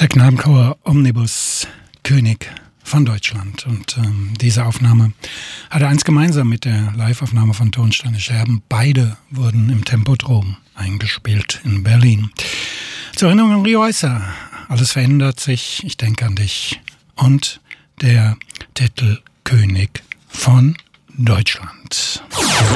Der Knabenchor Omnibus König von Deutschland. Und diese Aufnahme hatte eins gemeinsam mit der Live-Aufnahme von Tonsteine Scherben. Beide wurden im Tempodrom eingespielt in Berlin. Zur Erinnerung an Rio Heißer. Alles verändert sich, ich denke an dich. Und der Titel König von Deutschland.